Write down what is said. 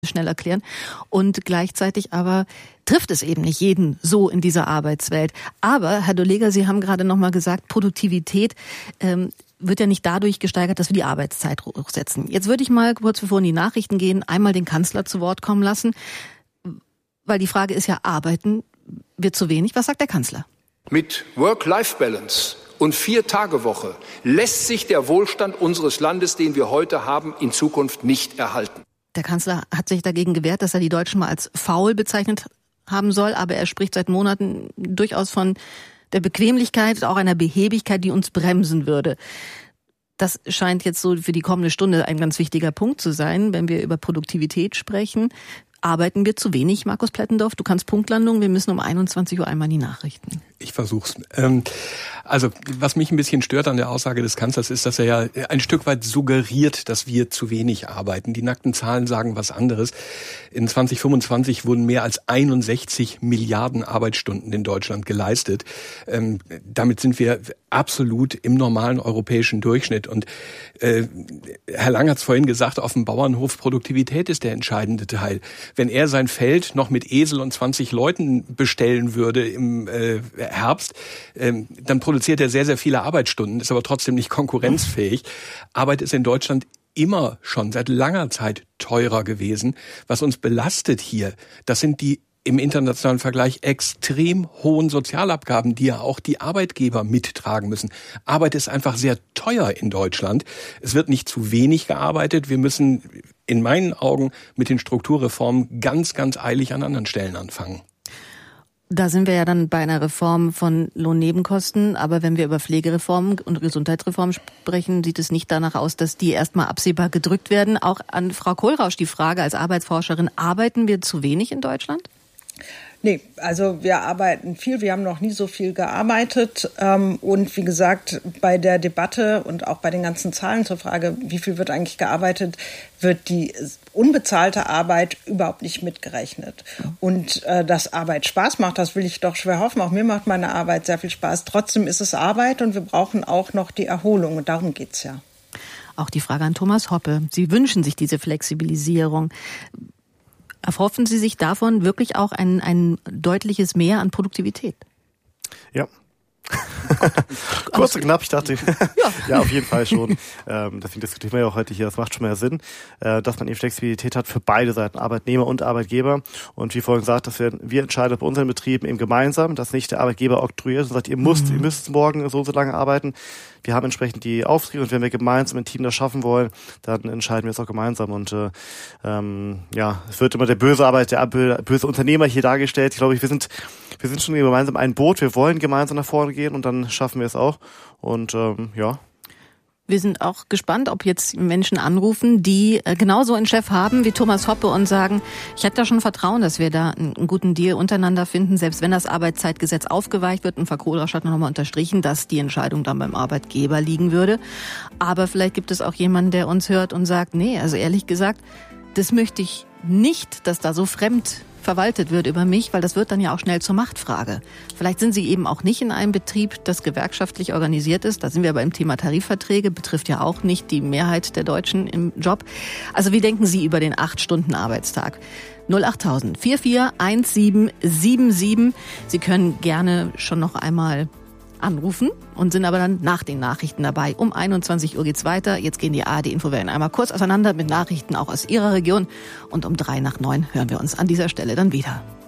schnell erklären. Und gleichzeitig aber trifft es eben nicht jeden so in dieser Arbeitswelt. Aber, Herr Doleger, Sie haben gerade noch mal gesagt, Produktivität wird ja nicht dadurch gesteigert, dass wir die Arbeitszeit hochsetzen. Jetzt würde ich mal, kurz bevor in die Nachrichten gehen, einmal den Kanzler zu Wort kommen lassen, weil die Frage ist ja, arbeiten wir zu wenig? Was sagt der Kanzler? Mit Work-Life-Balance und 4-Tage-Woche lässt sich der Wohlstand unseres Landes, den wir heute haben, in Zukunft nicht erhalten. Der Kanzler hat sich dagegen gewehrt, dass er die Deutschen mal als faul bezeichnet haben soll, aber er spricht seit Monaten durchaus von der Bequemlichkeit, auch einer Behäbigkeit, die uns bremsen würde. Das scheint jetzt so für die kommende Stunde ein ganz wichtiger Punkt zu sein, wenn wir über Produktivität sprechen. Arbeiten wir zu wenig, Markus Plattendorf? Du kannst Punktlandung, wir müssen um 21 Uhr einmal in die Nachrichten. Ich versuch's. Also, was mich ein bisschen stört an der Aussage des Kanzlers ist, dass er ja ein Stück weit suggeriert, dass wir zu wenig arbeiten. Die nackten Zahlen sagen was anderes. In 2025 wurden mehr als 61 Milliarden Arbeitsstunden in Deutschland geleistet. Damit sind wir absolut im normalen europäischen Durchschnitt. Und Herr Lang hat es vorhin gesagt, auf dem Bauernhof, Produktivität ist der entscheidende Teil. Wenn er sein Feld noch mit Esel und 20 Leuten bestellen würde im Herbst, dann produziert er sehr, sehr viele Arbeitsstunden, ist aber trotzdem nicht konkurrenzfähig. Arbeit ist in Deutschland immer schon seit langer Zeit teurer gewesen. Was uns belastet hier, das sind die im internationalen Vergleich extrem hohen Sozialabgaben, die ja auch die Arbeitgeber mittragen müssen. Arbeit ist einfach sehr teuer in Deutschland. Es wird nicht zu wenig gearbeitet. Wir müssen in meinen Augen mit den Strukturreformen ganz, ganz eilig an anderen Stellen anfangen. Da sind wir ja dann bei einer Reform von Lohnnebenkosten. Aber wenn wir über Pflegereformen und Gesundheitsreformen sprechen, sieht es nicht danach aus, dass die erstmal absehbar gedrückt werden. Auch an Frau Kohlrausch die Frage als Arbeitsforscherin, arbeiten wir zu wenig in Deutschland? Nee, also wir arbeiten viel, wir haben noch nie so viel gearbeitet und wie gesagt, bei der Debatte und auch bei den ganzen Zahlen zur Frage, wie viel wird eigentlich gearbeitet, wird die unbezahlte Arbeit überhaupt nicht mitgerechnet. Und dass Arbeit Spaß macht, das will ich doch schwer hoffen. Auch mir macht meine Arbeit sehr viel Spaß. Trotzdem ist es Arbeit und wir brauchen auch noch die Erholung und darum geht's ja. Auch die Frage an Thomas Hoppe. Sie wünschen sich diese Flexibilisierung. Erhoffen Sie sich davon wirklich auch ein deutliches Mehr an Produktivität? Ja. Kurz und knapp, ich dachte, ja, auf jeden Fall schon. Deswegen diskutieren wir ja auch heute hier, das macht schon mehr Sinn, dass man eben Flexibilität hat für beide Seiten, Arbeitnehmer und Arbeitgeber. Und wie vorhin gesagt, dass wir entscheiden bei unseren Betrieben eben gemeinsam, dass nicht der Arbeitgeber oktroyiert und sagt, ihr müsst morgen so und so lange arbeiten. Wir haben entsprechend die Aufträge und wenn wir gemeinsam ein Team das schaffen wollen, dann entscheiden wir es auch gemeinsam. Und es wird immer der böse Unternehmer hier dargestellt. Ich glaube, wir sind schon gemeinsam ein Boot. Wir wollen gemeinsam nach vorne gehen und dann schaffen wir es auch. Und Wir sind auch gespannt, ob jetzt Menschen anrufen, die genauso einen Chef haben wie Thomas Hoppe und sagen, ich hätte da schon Vertrauen, dass wir da einen guten Deal untereinander finden, selbst wenn das Arbeitszeitgesetz aufgeweicht wird. Und Frau Kohlrausch hat noch mal unterstrichen, dass die Entscheidung dann beim Arbeitgeber liegen würde. Aber vielleicht gibt es auch jemanden, der uns hört und sagt, nee, also ehrlich gesagt, das möchte ich nicht, dass da so fremd verwaltet wird über mich, weil das wird dann ja auch schnell zur Machtfrage. Vielleicht sind Sie eben auch nicht in einem Betrieb, das gewerkschaftlich organisiert ist. Da sind wir beim Thema Tarifverträge, betrifft ja auch nicht die Mehrheit der Deutschen im Job. Also wie denken Sie über den 8-Stunden-Arbeitstag? 08000 441777. Sie können gerne schon noch einmal anrufen und sind aber dann nach den Nachrichten dabei. Um 21 Uhr geht's weiter. Jetzt gehen die ARD-Infowellen einmal kurz auseinander mit Nachrichten auch aus Ihrer Region. Und um 8:03 hören wir uns an dieser Stelle dann wieder.